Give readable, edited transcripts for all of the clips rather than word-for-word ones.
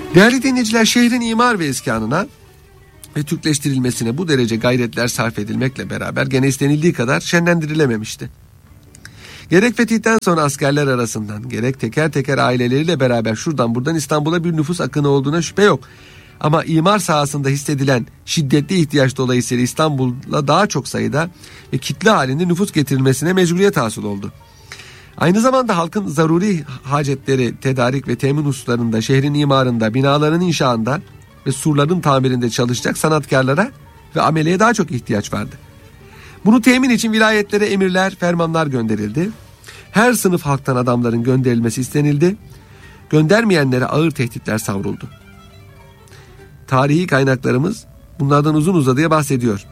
Değerli dinleyiciler, şehrin imar ve iskanına ve Türkleştirilmesine bu derece gayretler sarf edilmekle beraber gene istenildiği kadar şenlendirilememişti. Gerek fetihten sonra askerler arasından, gerek teker teker aileleriyle beraber şuradan buradan İstanbul'a bir nüfus akını olduğuna şüphe yok. Ama imar sahasında hissedilen şiddetli ihtiyaç dolayısıyla İstanbul'a daha çok sayıda ve kitle halinde nüfus getirilmesine mecburiyet hasıl oldu. Aynı zamanda halkın zaruri hacetleri, tedarik ve temin hususlarında, şehrin imarında, binaların inşaında ve surların tamirinde çalışacak sanatkarlara ve ameleye daha çok ihtiyaç vardı. Bunu temin için vilayetlere emirler, fermanlar gönderildi. Her sınıf halktan adamların gönderilmesi istenildi. Göndermeyenlere ağır tehditler savruldu. Tarihi kaynaklarımız bunlardan uzun uzadıya bahsediyor.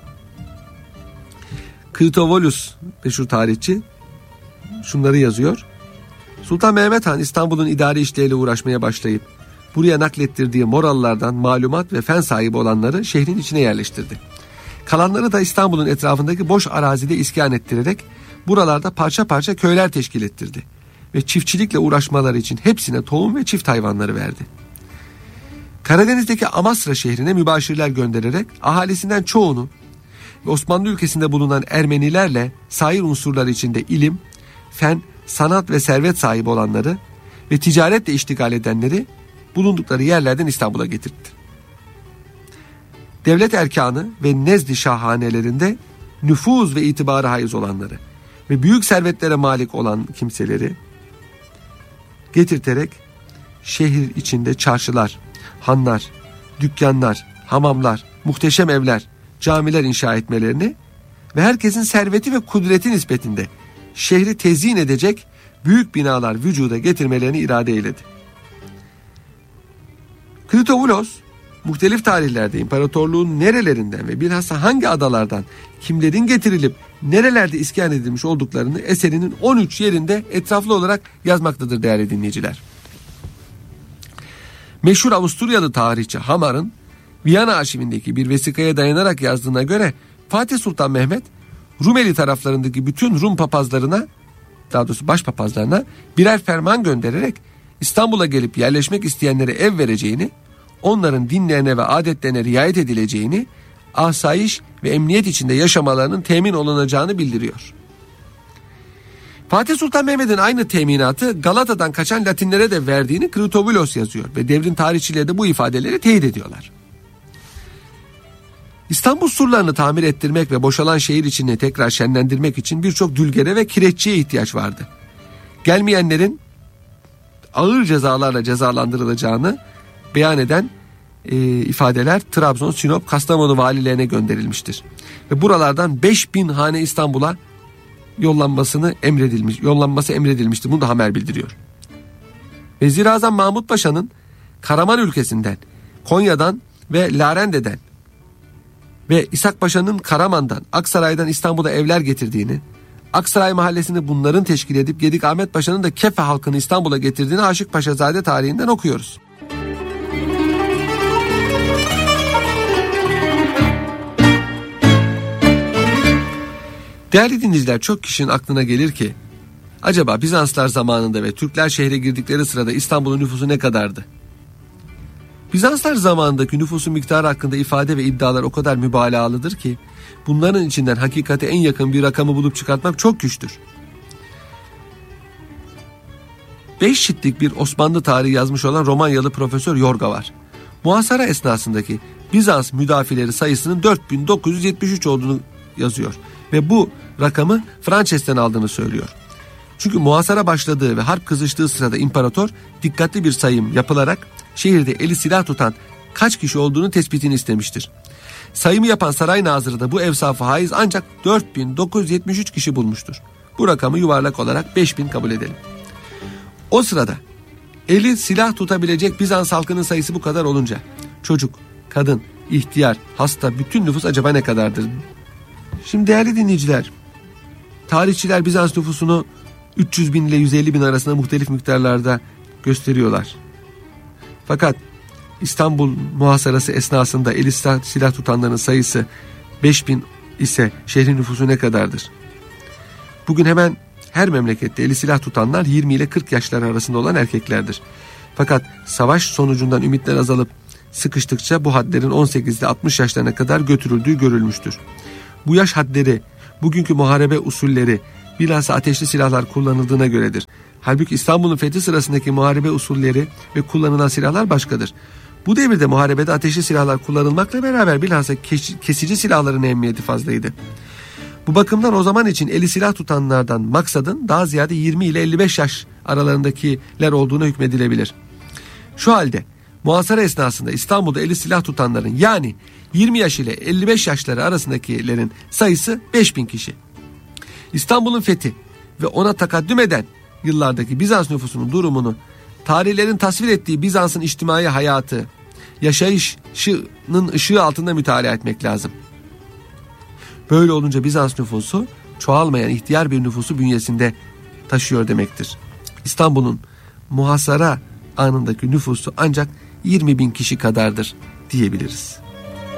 Kritovolus meşhur tarihçi şunları yazıyor. Sultan Mehmet Han İstanbul'un idari işleriyle uğraşmaya başlayıp buraya naklettirdiği Moralılardan malumat ve fen sahibi olanları şehrin içine yerleştirdi. Kalanları da İstanbul'un etrafındaki boş arazide iskan ettirerek buralarda parça parça köyler teşkil ettirdi. Ve çiftçilikle uğraşmaları için hepsine tohum ve çift hayvanları verdi. Karadeniz'deki Amasra şehrine mübaşirler göndererek ahalisinden çoğunu ve Osmanlı ülkesinde bulunan Ermenilerle sair unsurlar içinde ilim, fen, sanat ve servet sahibi olanları ve ticaretle iştigal edenleri bulundukları yerlerden İstanbul'a getirdi. Devlet erkanı ve nezd-i şahanelerinde nüfuz ve itibarı haiz olanları ve büyük servetlere malik olan kimseleri getirterek şehir içinde çarşılar, hanlar, dükkanlar, hamamlar, muhteşem evler, camiler inşa etmelerini ve herkesin serveti ve kudreti nispetinde şehri tezyin edecek büyük binalar vücuda getirmelerini irade eyledi. Kritovulos muhtelif tarihlerde imparatorluğun nerelerinden ve bilhassa hangi adalardan kimlerin getirilip nerelerde iskan edilmiş olduklarını eserinin 13 yerinde etraflı olarak yazmaktadır değerli dinleyiciler. Meşhur Avusturyalı tarihçi Hamar'ın Viyana arşivindeki bir vesikaya dayanarak yazdığına göre Fatih Sultan Mehmet Rumeli taraflarındaki bütün Rum papazlarına, daha doğrusu başpapazlarına birer ferman göndererek İstanbul'a gelip yerleşmek isteyenlere ev vereceğini, onların dinlerine ve adetlerine riayet edileceğini, asayiş ve emniyet içinde yaşamalarının temin olunacağını bildiriyor. Fatih Sultan Mehmet'in aynı teminatı Galata'dan kaçan Latinlere de verdiğini Kritovulos yazıyor ve devrin tarihçileri de bu ifadeleri teyit ediyorlar. İstanbul surlarını tamir ettirmek ve boşalan şehir içini tekrar şenlendirmek için birçok dülgere ve kireççiye ihtiyaç vardı. Gelmeyenlerin ağır cezalarla cezalandırılacağını beyan eden ifadeler Trabzon, Sinop, Kastamonu valilerine gönderilmiştir. Ve buralardan 5000 hane İstanbul'a yollanması emredilmiştir. Bunu da Hamer bildiriyor. Vezir-i Azam Mahmut Paşa'nın Karaman ülkesinden, Konya'dan ve Larende'den ve İshak Paşa'nın Karaman'dan, Aksaray'dan İstanbul'a evler getirdiğini, Aksaray mahallesini bunların teşkil edip Gedik Ahmet Paşa'nın da Kefe halkını İstanbul'a getirdiğini Aşık Paşazade tarihinden okuyoruz. Değerli dinleyiciler, çok kişinin aklına gelir ki acaba Bizanslar zamanında ve Türkler şehre girdikleri sırada İstanbul'un nüfusu ne kadardı? Bizanslar zamanındaki nüfusun miktarı hakkında ifade ve iddialar o kadar mübalağalıdır ki bunların içinden hakikate en yakın bir rakamı bulup çıkartmak çok güçtür. 5 ciltlik bir Osmanlı tarihi yazmış olan Romanyalı Profesör Yorga var. Muhasara esnasındaki Bizans müdafileri sayısının 4973 olduğunu yazıyor ve bu rakamı Françes'ten aldığını söylüyor. Çünkü muhasara başladığı ve harp kızıştığı sırada imparator dikkatli bir sayım yapılarak şehirde eli silah tutan kaç kişi olduğunu tespitini istemiştir. Sayımı yapan saray nazırı da bu evsafı haiz ancak 4973 kişi bulmuştur. Bu rakamı yuvarlak olarak 5000 kabul edelim. O sırada eli silah tutabilecek Bizans halkının sayısı bu kadar olunca çocuk, kadın, ihtiyar, hasta bütün nüfus acaba ne kadardır? Şimdi değerli dinleyiciler, tarihçiler Bizans nüfusunu 300 bin ile 150 bin arasında muhtelif miktarlarda gösteriyorlar. Fakat İstanbul muhasarası esnasında eli silah tutanların sayısı 5000 ise şehrin nüfusu ne kadardır? Bugün hemen her memlekette eli silah tutanlar 20 ile 40 yaşları arasında olan erkeklerdir. Fakat savaş sonucundan ümitler azalıp sıkıştıkça bu hadlerin 18 ile 60 yaşlarına kadar götürüldüğü görülmüştür. Bu yaş hadleri bugünkü muharebe usulleri bilhassa ateşli silahlar kullanıldığına göredir. Halbuki İstanbul'un fethi sırasındaki muharebe usulleri ve kullanılan silahlar başkadır. Bu devirde muharebede ateşli silahlar kullanılmakla beraber bilhassa kesici silahların ehemmiyeti fazlaydı. Bu bakımdan o zaman için eli silah tutanlardan maksadın daha ziyade 20 ile 55 yaş aralarındakiler olduğuna hükmedilebilir. Şu halde muhasara esnasında İstanbul'da eli silah tutanların yani 20 yaş ile 55 yaşları arasındakilerin sayısı 5000 kişi. İstanbul'un fethi ve ona takaddüm eden yıllardaki Bizans nüfusunun durumunu tarihlerin tasvir ettiği Bizans'ın içtimai hayatı, yaşayışının ışığı altında mütalaa etmek lazım. Böyle olunca Bizans nüfusu çoğalmayan ihtiyar bir nüfusu bünyesinde taşıyor demektir. İstanbul'un muhasara anındaki nüfusu ancak 20.000 kişi kadardır diyebiliriz.